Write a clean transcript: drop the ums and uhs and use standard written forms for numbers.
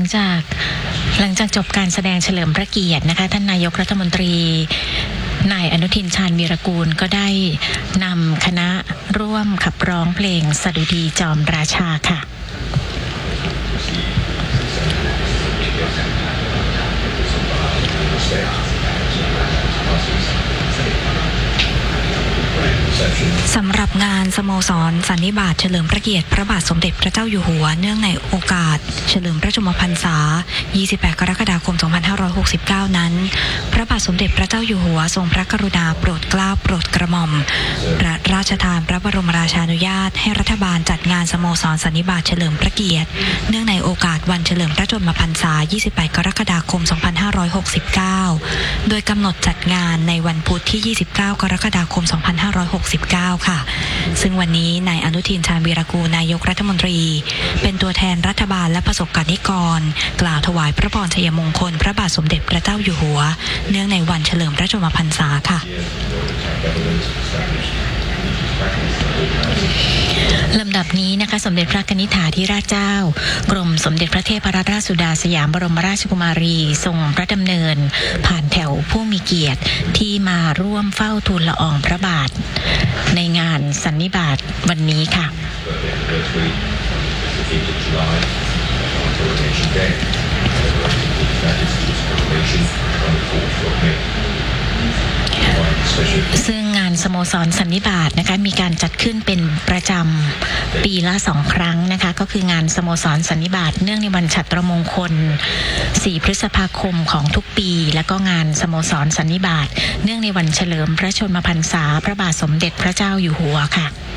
งจากจบการแสดงเฉลิมพระเกียรตินะคะท่านนายกรัฐมนตรีนายอนุทินชาญวีรกูลก็ได้นำคณะร่วมขับร้องเพลงสดุดีจอมราชาค่ะสำหรับงานสโมสรสันนิบาตเฉลิมพระเกียรติพระบาทสมเด็จพระเจ้าอยู่หัวเนื่องในโอกาสเฉลิมพระชนมพรรษา 28 กรกฎาคม 2569 นั้นพระบาทสมเด็จพระเจ้าอยู่หัวทรงพระกรุณาโปรดเกล้าโปรดกระหม่อมพระราชทานพระบรมราชานุญาตให้รัฐบาลจัดงานสโมสรสันนิบาตเฉลิมพระเกียรติเนื่องในโอกาสวันเฉลิมพระชนมพรรษา 28 กรกฎาคม 2569 โดยกำหนดจัดงานในวันพุธที่ 29 กรกฎาคม 2569 ค่ะซึ่งวันนี้นายอนุทินชาญวีรกูลนายกรัฐมนตรีเป็นตัวแทนรัฐบาลและประสบกนิกรกล่าวถวายพระพรชัยมงคลพระบาทสมเด็จพระเจ้าอยู่หัวเนื่องในวันเฉลิมพระชนมพรรษาค่ะลำดับนี้นะคะสมเด็จพระนิธิถาธิราชเจ้ากรมสมเด็จพระเทพรัตนราชสุดาสยามบรมราชกุมารีทรงพระดำเนินผ่านแถวผู้มีเกียรติที่มาร่วมเฝ้าทูลละอองพระบาทในงานสันนิบาตวันนี้ค่ะซึ่งงานสโมสรสันนิบาตนะคะมีการจัดขึ้นเป็นประจำปีละ2 ครั้งนะคะก็คืองานสโมสรสันนิบาตเนื่องในวันฉัตรมงคล4 พฤษภาคมของทุกปีและก็งานสโมสรสันนิบาตเนื่องในวันเฉลิมพระชนมพรรษาพระบาทสมเด็จพระเจ้าอยู่หัวค่ะ